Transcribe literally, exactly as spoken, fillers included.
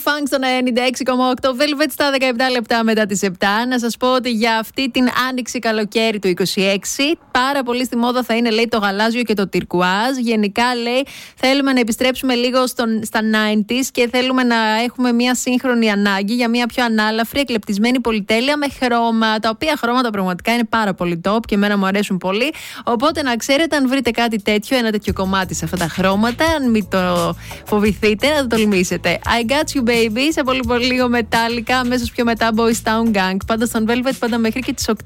Funk στο ενενήντα έξι κόμμα οκτώ, Velvet στα δεκαεπτά λεπτά μετά τις επτά. Να σας πω ότι για αυτή την άνοιξη καλοκαίρι του είκοσι έξι, πάρα πολύ στη μόδα θα είναι, λέει, το γαλάζιο και το τυρκουάζ. Γενικά, λέει, θέλουμε να επιστρέψουμε λίγο στον, στα ενενήντα και θέλουμε να έχουμε μια σύγχρονη ανάγκη για μια πιο ανάλαφρη, εκλεπτισμένη πολυτέλεια με χρώμα. Τα οποία χρώματα πραγματικά είναι πάρα πολύ top και εμένα μου αρέσουν πολύ. Οπότε να ξέρετε, αν βρείτε κάτι τέτοιο, ένα τέτοιο κομμάτι σε αυτά τα χρώματα, αν μην το φοβηθείτε, να το τολμήσετε. I got you baby, σε πολύ πολύ λίγο Metallica, αμέσως πιο μετά Boys Town Gang. Πάντα στον Velvet, πάντα μέχρι και τις οκτώ.